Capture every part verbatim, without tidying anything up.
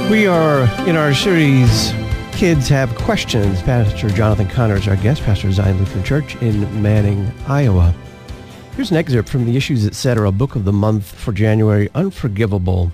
We are in our series, Kids Have Questions. Pastor Jonathan Connor is our guest, pastor of Zion Lutheran Church in Manning, Iowa. Here's an excerpt from the Issues Etc. Book of the Month for January, Unforgivable.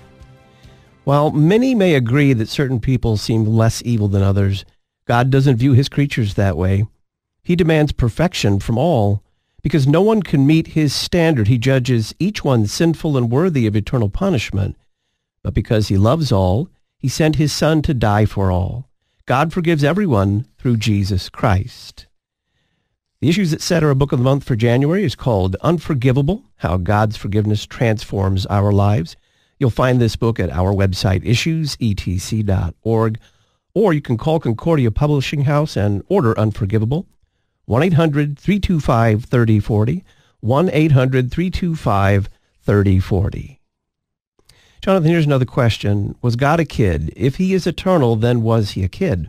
While many may agree that certain people seem less evil than others, God doesn't view his creatures that way. He demands perfection from all. Because no one can meet his standard, he judges each one sinful and worthy of eternal punishment. But because he loves all, he sent his Son to die for all. God forgives everyone through Jesus Christ. The Issues Etc. Book of the Month for January is called Unforgivable, How God's Forgiveness Transforms Our Lives. You'll find this book at our website, issues e t c dot org, or you can call Concordia Publishing House and order Unforgivable, one eight hundred, three two five, three oh four oh, one eight hundred, three two five, three oh four oh. Jonathan, here's another question. Was God a kid? If he is eternal, then was he a kid?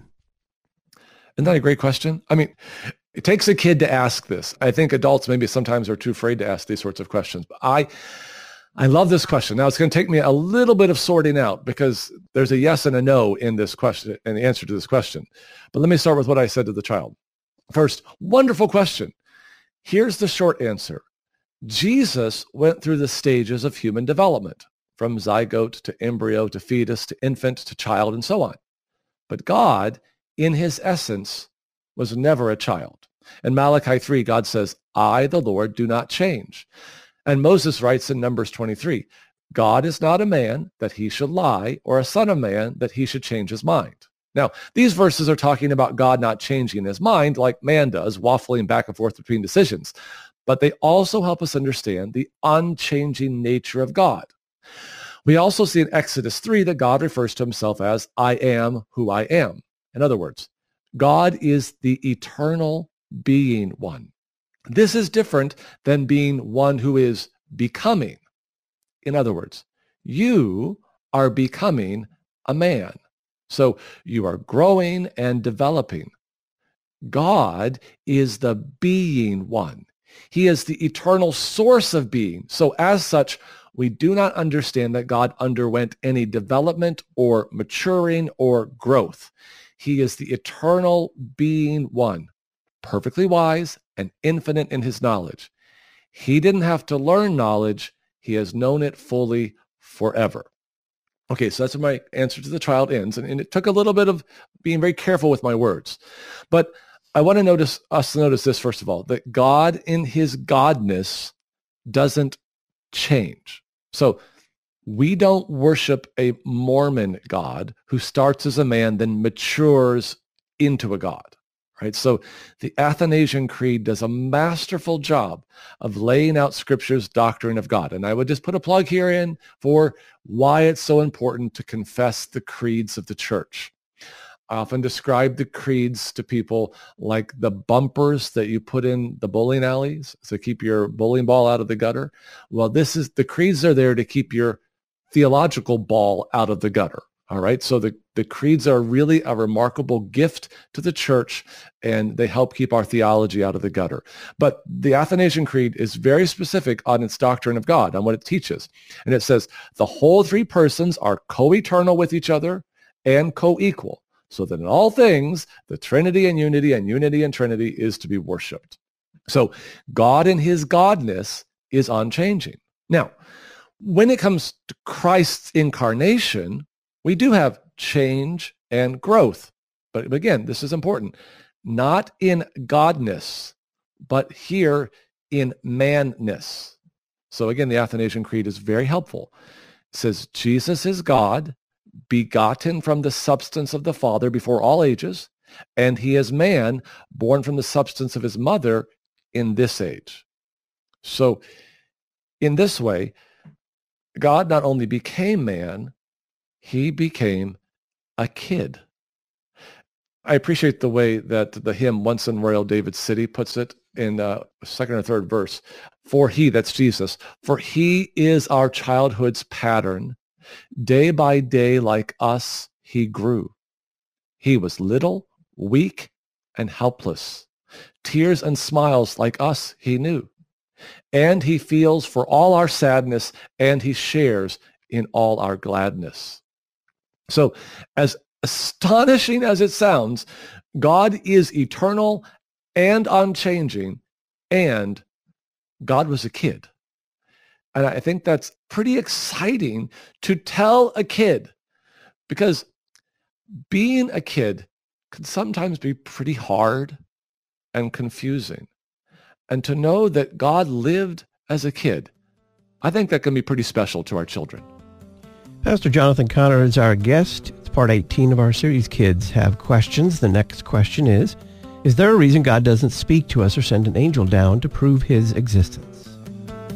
Isn't that a great question? I mean, it takes a kid to ask this. I think adults maybe sometimes are too afraid to ask these sorts of questions. But I I love this question. Now, it's going to take me a little bit of sorting out because there's a yes and a no in this question, in the answer to this question. But let me start with what I said to the child. First, wonderful question. Here's the short answer. Jesus went through the stages of human development, from zygote to embryo to fetus to infant to child and so on. But God, in his essence, was never a child. In Malachi three, God says, I, the Lord, do not change. And Moses writes in Numbers twenty-three, God is not a man that he should lie, or a son of man that he should change his mind. Now, these verses are talking about God not changing his mind like man does, waffling back and forth between decisions. But they also help us understand the unchanging nature of God. We also see in Exodus three that God refers to himself as, I am who I am. In other words, God is the eternal being one. This is different than being one who is becoming. In other words, you are becoming a man. So you are growing and developing. God is the being one. He is the eternal source of being. So as such, we do not understand that God underwent any development or maturing or growth. He is the eternal being one, perfectly wise and infinite in his knowledge. He didn't have to learn knowledge. He has known it fully forever. Okay, so that's where my answer to the child ends. And, and it took a little bit of being very careful with my words. But I want to notice us to notice this, first of all, that God in his godness doesn't change. So we don't worship a Mormon God who starts as a man, then matures into a God, right? So the Athanasian Creed does a masterful job of laying out Scripture's doctrine of God. And I would just put a plug here in for why it's so important to confess the creeds of the church. I often describe the creeds to people like the bumpers that you put in the bowling alleys to keep your bowling ball out of the gutter. Well, this is the creeds are there to keep your theological ball out of the gutter. All right. So the, the creeds are really a remarkable gift to the church, and they help keep our theology out of the gutter. But the Athanasian Creed is very specific on its doctrine of God, on what it teaches. And it says the whole three persons are co-eternal with each other and co-equal, so that in all things, the Trinity and unity and unity and Trinity is to be worshiped. So God in his godness is unchanging. Now, when it comes to Christ's incarnation, we do have change and growth. But again, this is important. Not in godness, but here in manness. So again, the Athanasian Creed is very helpful. It says, Jesus is God, begotten from the substance of the Father before all ages, and he is man, born from the substance of his mother in this age. So in this way, God not only became man, he became a kid. I appreciate the way that the hymn Once in Royal David City puts it in uh, second or third verse. For he, that's Jesus, for he is our childhood's pattern. Day by day, like us, he grew. He was little, weak, and helpless. Tears and smiles like us he knew. And he feels for all our sadness, and he shares in all our gladness. So as astonishing as it sounds, God is eternal and unchanging, and God was a kid. And I think that's pretty exciting to tell a kid, because being a kid can sometimes be pretty hard and confusing. And to know that God lived as a kid, I think that can be pretty special to our children. Pastor Jonathan Conner is our guest. It's part eighteen of our series, Kids Have Questions. The next question is, is there a reason God doesn't speak to us or send an angel down to prove his existence?